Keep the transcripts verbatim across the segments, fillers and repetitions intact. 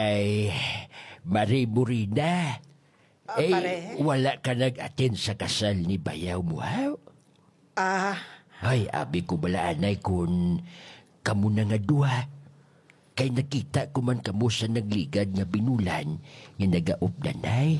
Ay, Marie Morina. Ah, eh, pare? wala ka nag-attend sa kasal ni Bayaw mo, ha? Ah, Ay, abi ko bala anay kung kamu na nga duha. Kay nakita ko man kamo sa nagligad nga binulan nga nagaupdanay.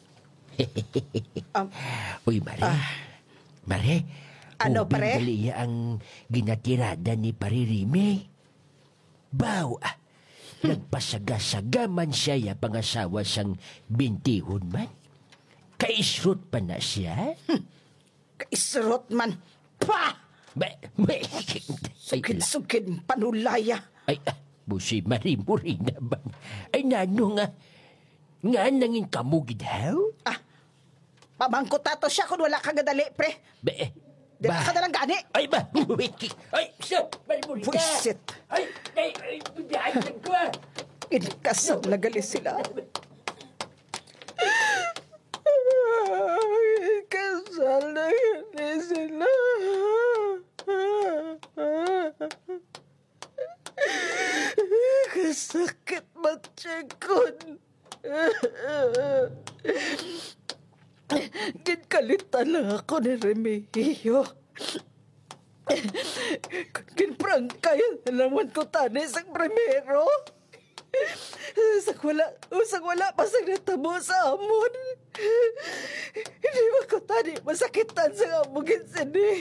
um, Uy, Mare. Mare, Ano, ubing pare? gali ang ginatirada ni Paririmi. Baw, ah, nagpasaga-saga man siya ya pangasawa sang bintihon man. Kaisrot pa na siya. kaisrot man. Pa! Ba, ba, ay, Sukid-sukid panulaya. ay, ah, busi marimuri na ba? Ay, nano nga, nga nangin kamugid haw? Ah, pamangkot tato siya kung wala kang gadali, pre. Ba, eh, Di ka na lang gani. Ay, ba, ay, siya, marimuri na. Buisit. Ay, ay, ay, ay, ay, ko ah. Inikasal na gali sila. Kasal na gali sila. Kasakit matsyakon. Ginkalitan lang ako ni Remigio. Ginprangkay naman ko tani sa primero. Usag wala, usag wala pasag natabo sa amon. Hindi mo ko tani masakitan sa amugin sini.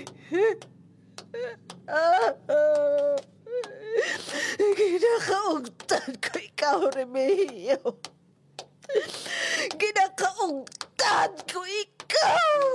Ginakaugtan ko ikaw, Remigio. Ginakaugtan ko ikaw.